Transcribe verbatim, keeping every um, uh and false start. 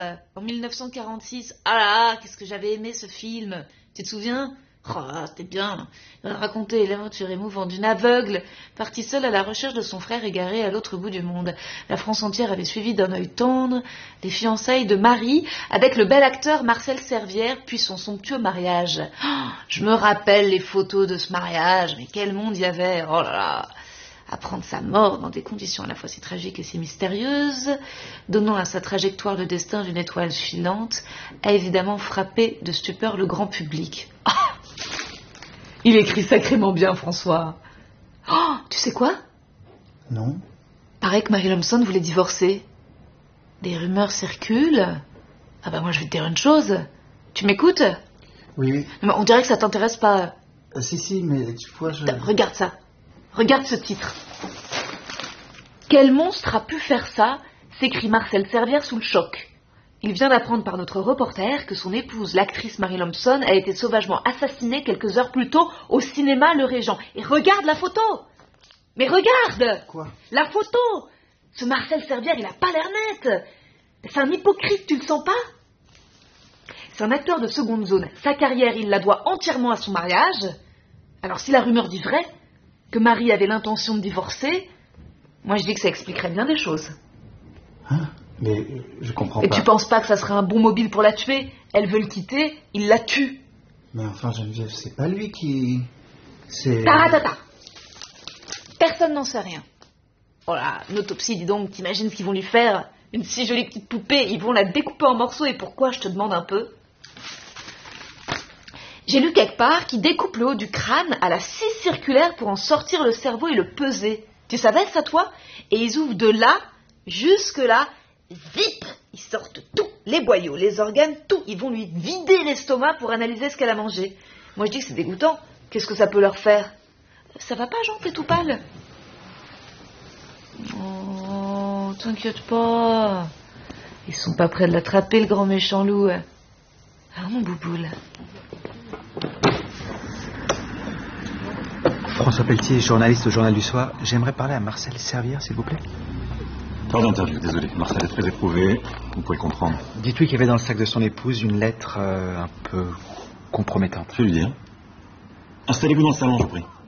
Euh, en mille neuf cent quarante-six, ah là, qu'est-ce que j'avais aimé ce film. Tu te souviens? Oh, c'était bien. Il racontait l'aventure émouvante d'une aveugle, partie seule à la recherche de son frère égaré à l'autre bout du monde. La France entière avait suivi d'un œil tendre les fiançailles de Marie avec le bel acteur Marcel Servière, puis son somptueux mariage. Oh, je me rappelle les photos de ce mariage, mais quel monde il y avait. Oh là là. Apprendre sa mort dans des conditions à la fois si tragiques et si mystérieuses, donnant à sa trajectoire le destin d'une étoile filante, a évidemment frappé de stupeur le grand public. Oh, il écrit sacrément bien, François. Oh, tu sais quoi? Non. Paraît que Marie Lomson voulait divorcer. Des rumeurs circulent. Ah bah moi je vais te dire une chose. Tu m'écoutes? Oui. Mais on dirait que ça t'intéresse pas. Euh, si, si, mais tu vois, je... Regarde ça. Regarde ce titre. Quel monstre a pu faire ça? S'écrie Marcel Servière sous le choc. Il vient d'apprendre par notre reporter que son épouse, l'actrice Marie Lomson, a été sauvagement assassinée quelques heures plus tôt au cinéma Le Régent. Et regarde la photo! Mais regarde! Quoi? La photo! Ce Marcel Servière, il a pas l'air net! C'est un hypocrite, tu le sens pas? C'est un acteur de seconde zone. Sa carrière, il la doit entièrement à son mariage. Alors si la rumeur dit vrai, que Marie avait l'intention de divorcer, moi je dis que ça expliquerait bien des choses. Hein? Mais je comprends Et pas. Et tu penses pas que ça serait un bon mobile pour la tuer? Elle veut le quitter, il la tue. Mais enfin, Geneviève, c'est pas lui qui... C'est... Ta ta ta. Personne n'en sait rien. Oh là, une autopsie, dis donc, t'imagines ce qu'ils vont lui faire? Une si jolie petite poupée, ils vont la découper en morceaux, et pourquoi, je te demande un peu? J'ai lu quelque part qu'ils découpent le haut du crâne à la scie circulaire pour en sortir le cerveau et le peser. Tu savais ça, toi? Et ils ouvrent de là, jusque là, zip! Ils sortent tout, les boyaux, les organes, tout. Ils vont lui vider l'estomac pour analyser ce qu'elle a mangé. Moi, je dis que c'est dégoûtant. Qu'est-ce que ça peut leur faire? Ça va pas, Jean, t'es tout pâle? Oh, t'inquiète pas. Ils sont pas prêts de l'attraper, le grand méchant loup. Ah, mon bouboule. François Pelletier, journaliste au Journal du Soir. J'aimerais parler à Marcel Servière, s'il vous plaît. Pas d'interview, désolé. Marcel est très éprouvé, vous pouvez le comprendre. Dites-lui qu'il y avait dans le sac de son épouse une lettre euh, un peu compromettante. Je vais lui dire. Installez-vous dans le salon, je vous prie.